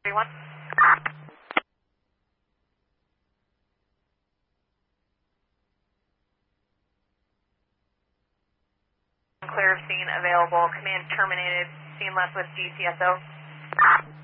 Everyone? Clear of scene available. Command terminated. Scene left with GCSO.